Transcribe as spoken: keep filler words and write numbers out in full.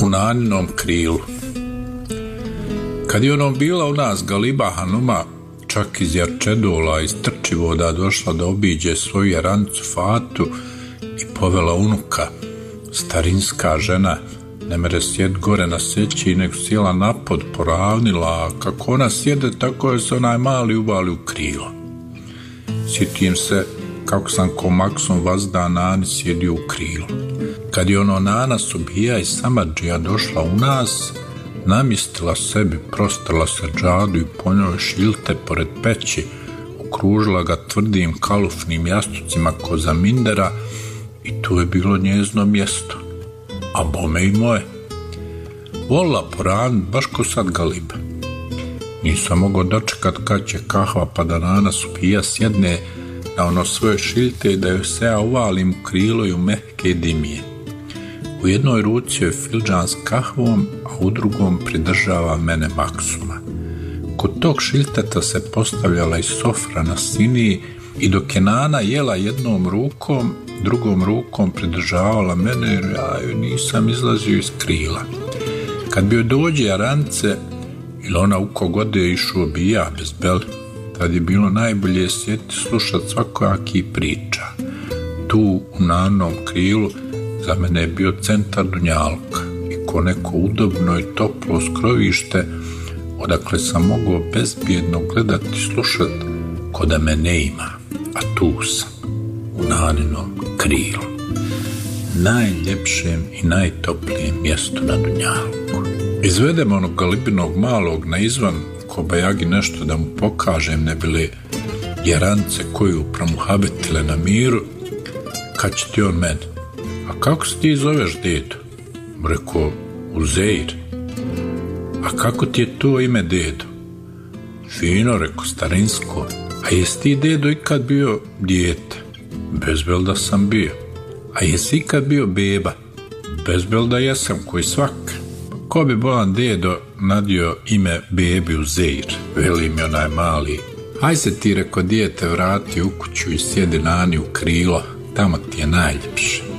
Naninom krilu. Kad je onom bila u nas Galiba Hanuma, čak iz Jarčedola, iz Trčivoda došla da obiđe svoju jarancu Fatu i povela unuka, starinska žena, ne mere sjed gore na seći, nego sjela napod, poravnila, a kako ona sjede, tako je se onaj mali uvali u krilo. Sjetim se kako sam ko maksom vazda Nani sjedio u krilu. Kad je ono Nana Subija iz Samadžija došla u nas, namjestila sebi, prostrla se džadu i po njoj šilte pored peći, okružila ga tvrdim kalufnim jastucima ko za mindera i tu je bilo njezno mjesto, a bome i moje. Volila poravnit baš ko sad Galiba. Nisam mogao dočekat kad će kahva pa da Nana Subija sjedne na ono svoje šilte i da joj se ja uvalim u krilo i u mehke dimije. U jednoj ruci je filđan s kahvom, a u drugom pridržava mene Maksuma. Kod tog šilteta se postavljala i sofra na siniji i dok je Nana jela jednom rukom, drugom rukom pridržavala mene jer ja joj nisam izlazio iz krila. Kad bi joj dođe jarance ili ona u kogode išao bi ja bez beli, tad je bilo najbolje sjeti slušat svakojaki priča. Tu u Naninom krilu za mene je bio centar dunjalka i ko neko udobno i toplo skrovište odakle sam mogao bezbjedno gledati i slušati ko da me ne ima, a tu sam u Naninom krilu, najljepšem i najtoplijem mjestu na dunjalku. Izvedem onog Galibinog malog na izvan ko bajagi nešto da mu pokažem, ne bili jarance koju promuhabetile na miru, kad će ti on meni. A kako se ti zoveš, dedo? Rekao, Uzeir. A kako ti je to ime, dedo? Fino, rekao, starinsko. A jesi ti, dedo, ikad bio dijete? Bezbel da sam bio. A jesi ikad bio beba? Bezbel da jesam, koji svak. Ko bi bolan dedo nadio ime bebi Uzeir? Veli mi onaj mali. Aj se ti, rekao, dijete, vrati u kuću i sjedi Nani u krilo. Tamo ti je najljepše.